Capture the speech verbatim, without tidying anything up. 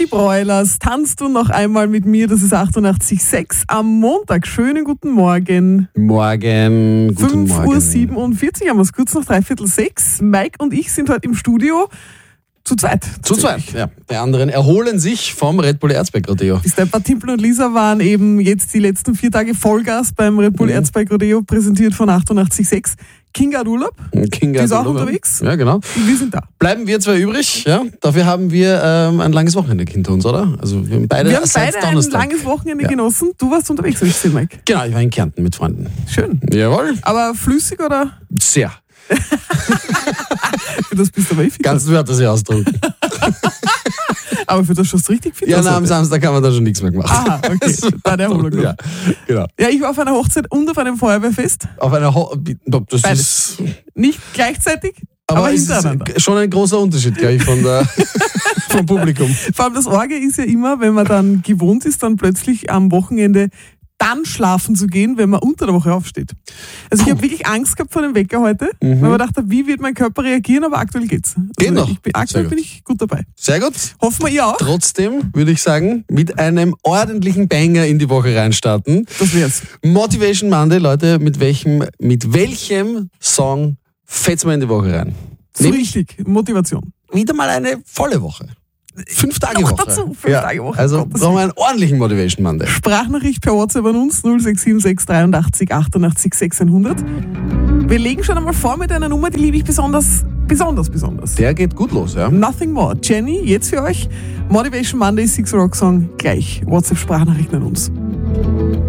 Broilers, tanzt du noch einmal mit mir, das ist achtundachtzig Komma sechs am Montag. Schönen guten Morgen. Morgen, guten fünf Morgen. Uhr siebenundvierzig haben wir es, kurz nach dreiviertel sechs. Mike und ich sind heute im Studio zu zweit. Zu zweit, ja. Die anderen erholen sich vom Red Bull Erzberg Rodeo. Bis der Timpel und Lisa waren eben jetzt die letzten vier Tage Vollgas beim Red Bull Mhm. Erzberg Rodeo, präsentiert von achtundachtzig Komma sechs. Kinga hat Urlaub, Kinga die ist auch Urlaub. unterwegs. Ja, genau. Und wir sind da. Bleiben wir zwei übrig, ja. Dafür haben wir ähm, ein langes Wochenende hinter uns, oder? Also wir haben beide, Wir haben seit beide ein Donnerstag. langes Wochenende Ja. genossen. Du warst unterwegs, habe ich gesehen, Mike. Genau, ich war in Kärnten mit Freunden. Schön. Jawohl. Aber flüssig oder? Sehr. Für das bist du aber eh fit. Ganz wörtlich sich ausdrücken. Aber für das schaust du richtig fit Ja, aus na, am heute. Samstag kann man da schon nichts mehr machen. Aha, okay. Dann Erholung noch. Ja, genau. Ja, ich war auf einer Hochzeit und auf einem Feuerwehrfest. Auf einer Ho das Beides. ist, Nicht gleichzeitig, aber, aber es hintereinander. ist schon ein großer Unterschied, glaube ich, von der, vom Publikum. Vor allem das Orge ist ja immer, wenn man dann gewohnt ist, dann plötzlich am Wochenende dann schlafen zu gehen, wenn man unter der Woche aufsteht. Also ich habe wirklich Angst gehabt vor dem Wecker heute, Mhm. weil man dachte, wie wird mein Körper reagieren, aber aktuell geht's. Also Geht noch. Ich bin, Sehr aktuell gut. bin ich gut dabei. Sehr gut. Hoffen wir ihr auch. Trotzdem würde ich sagen, mit einem ordentlichen Banger in die Woche reinstarten. Das wär's. Motivation Monday, Leute, mit welchem, mit welchem Song fetzen wir in die Woche rein? So Nämlich richtig. Motivation. wieder mal eine volle Woche. Fünf Tage Noch Woche. dazu, fünf Tage Woche, Also Gottes brauchen wir einen ordentlichen Motivation Monday. Sprachnachricht per WhatsApp an uns null sechs sieben sechs dreiundachtzig achtundachtzig sechshundert. Wir legen schon einmal vor mit einer Nummer, die liebe ich besonders, besonders, besonders. Der geht gut los, ja. Nothing More. Jenny, jetzt für euch. Motivation Monday, Six Rock Song, gleich. WhatsApp-Sprachnachrichten an uns.